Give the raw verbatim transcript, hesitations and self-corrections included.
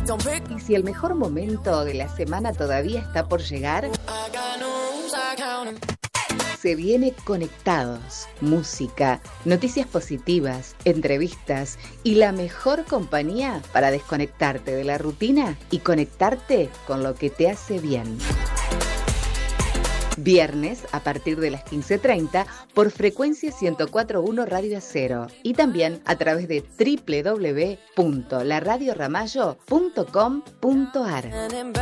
Y si el mejor momento de la semana todavía está por llegar, se viene Conectados, música, noticias positivas, entrevistas y la mejor compañía para desconectarte de la rutina y conectarte con lo que te hace bien. Viernes a partir de las quince treinta por frecuencia ciento cuatro punto uno Radio Acero y también a través de doble u doble u doble u punto la radio ramallo punto com punto ar.